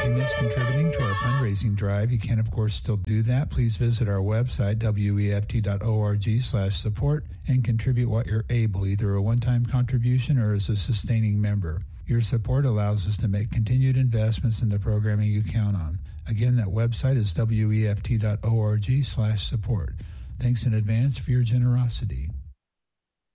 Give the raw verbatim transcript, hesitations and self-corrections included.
you missed contributing to our fundraising drive, you can, of course, still do that. Please visit our website, W E F T dot org slash support, and contribute what you're able, either a one-time contribution or as a sustaining member. Your support allows us to make continued investments in the programming you count on. Again, that website is W E F T dot org slash support. Thanks in advance for your generosity.